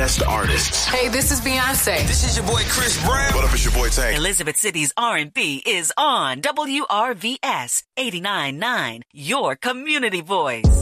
best artists. Hey, this is Beyonce. This is your boy Chris Brown. What up, it's your boy Tank. Elizabeth City's R&B is on WRVS 89.9, your community voice.